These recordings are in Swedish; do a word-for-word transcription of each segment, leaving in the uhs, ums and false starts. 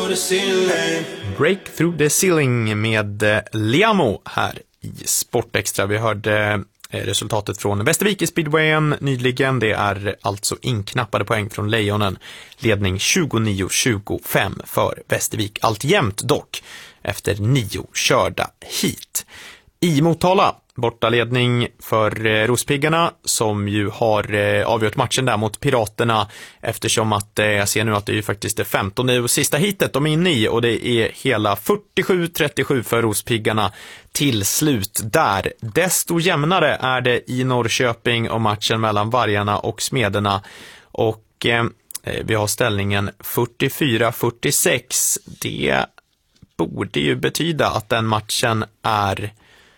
the ceiling. Break through the ceiling med eh, Liamo här i Sportextra. Vi hörde eh, resultatet från Västervik i Speedwayen nyligen. Det är alltså inknappade poäng från Lejonen. Ledning tjugonio tjugofem för Västervik. Alltjämt dock efter nio körda hit. I Motala, bortaledning för eh, Rospiggarna som ju har eh, avgjort matchen där mot Piraterna eftersom att eh, jag ser nu att det är ju faktiskt det femtonde och sista hitet de är inne i och det är hela fyrtiosju trettiosju för Rospiggarna till slut där. Desto jämnare är det i Norrköping och matchen mellan Vargarna och Smederna och eh, vi har ställningen fyrtiofyra fyrtiosex. Det borde ju betyda att den matchen är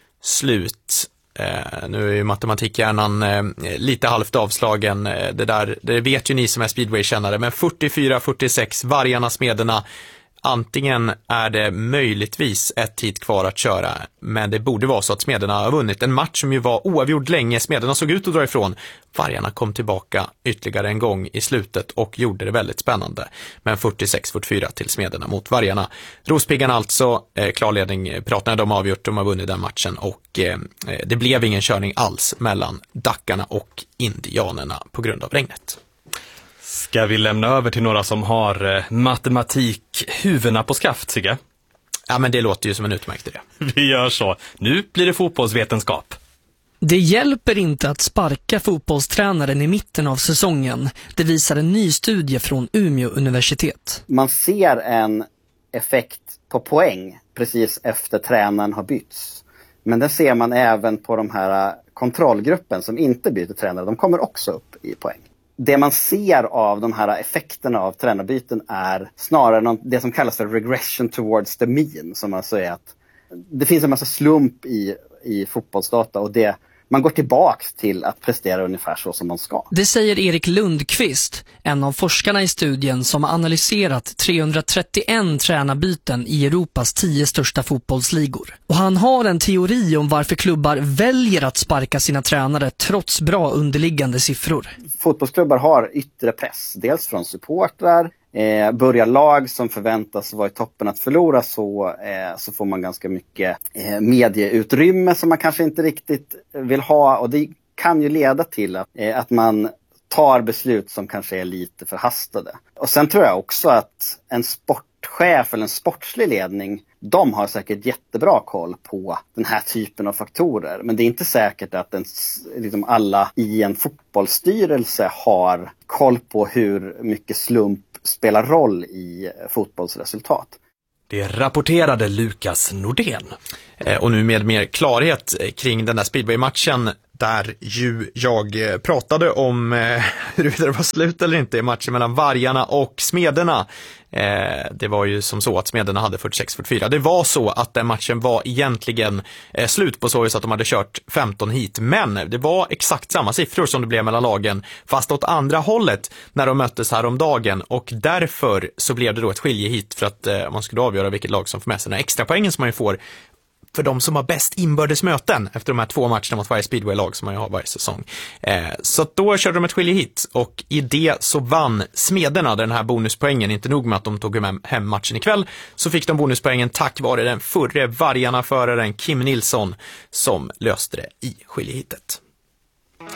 slut. Eh, nu är ju matematikhjärnan eh, lite halvt avslagen. Eh, det där, det vet ju ni som är speedway-kännare. Men fyrtiofyra fyrtiosex, Vargarna, Smederna. Antingen är det möjligtvis ett tid kvar att köra. Men det borde vara så att Smederna har vunnit. En match som ju var oavgjord länge. Smederna såg ut att dra ifrån. Vargarna kom tillbaka ytterligare en gång i slutet och gjorde det väldigt spännande. Men fyrtiosex fyrtiofyra till Smederna mot Vargarna. Rospiggarna alltså, eh, klarledning. Piraterna de har avgjort, de har vunnit den matchen. Och eh, det blev ingen körning alls mellan Dackarna och Indianerna på grund av regnet. Ska vi lämna över till några som har eh, matematikhuvudena på skaft, Sigge? Ja, men det låter ju som en utmärkt idé. Vi gör så. Nu blir det fotbollsvetenskap. Det hjälper inte att sparka fotbollstränaren i mitten av säsongen. Det visar en ny studie från Umeå universitet. Man ser en effekt på poäng precis efter tränaren har bytts. Men det ser man även på de här kontrollgruppen som inte byter tränare. De kommer också upp i poäng. Det man ser av de här effekterna av tränarbyten är snarare det som kallas för regression towards the mean. Som alltså är att det finns en massa slump i, i fotbollsdata och det, man går tillbaks till att prestera ungefär så som man ska. Det säger Erik Lundqvist, en av forskarna i studien som har analyserat trehundratrettioett tränarbyten i Europas tio största fotbollsligor. Och han har en teori om varför klubbar väljer att sparka sina tränare trots bra underliggande siffror. Fotbollsklubbar har yttre press, dels från supportrar. Eh, börjar lag som förväntas vara i toppen att förlora så, eh, så får man ganska mycket eh, medieutrymme som man kanske inte riktigt vill ha. Och det kan ju leda till att, eh, att man tar beslut som kanske är lite förhastade. Och sen tror jag också att en sportchef eller en sportslig ledning, de har säkert jättebra koll på den här typen av faktorer. Men det är inte säkert att en, liksom alla i en fotbollsstyrelse har koll på hur mycket slump spelar roll i fotbollsresultat. Det rapporterade Lukas Nordén. Eh, och nu med mer klarhet kring den där speedway-matchen där ju jag pratade om eh, huruvida det var slut eller inte i matchen mellan Vargarna och Smederna. Eh, det var ju som så att Smederna hade fyrtiosex fyrtiofyra. Det var så att den matchen var egentligen eh, slut på så vis att de hade kört femton hit. Men det var exakt samma siffror som det blev mellan lagen fast åt andra hållet när de möttes här om dagen. Och därför så blev det då ett skiljehit för att eh, man skulle avgöra vilket lag som får med sig den extra poängen som man ju får för de som har bäst inbördesmöten efter de här två matcherna mot varje speedway-lag som man ju har varje säsong. Eh, så då körde de ett skiljehit och i det så vann Smederna den här bonuspoängen. Inte nog med att de tog hem matchen ikväll så fick de bonuspoängen tack vare den förre Vargarna-föraren Kim Nilsson som löste det i skiljehitet.